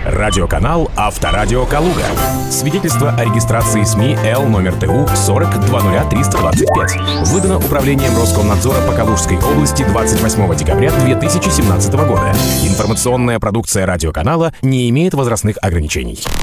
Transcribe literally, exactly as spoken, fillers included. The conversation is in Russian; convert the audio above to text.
Радиоканал «Авторадио Калуга». Свидетельство о регистрации СМИ Л номер Т У сорок два нуля триста двадцать пять. Выдано Управлением Роскомнадзора по Калужской области двадцать восьмого декабря две тысячи семнадцатого года. Информационная продукция радиоканала не имеет возрастных ограничений.